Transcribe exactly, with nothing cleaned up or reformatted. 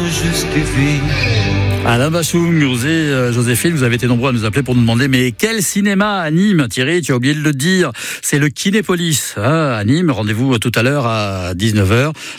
juste vie. Alain Bachung, José, Joséphine, vous avez été nombreux à nous appeler pour nous demander mais quel cinéma à Nîmes? Thierry, tu as oublié de le dire, c'est le Kinépolis hein, à Nîmes. Rendez-vous tout à l'heure à dix-neuf heures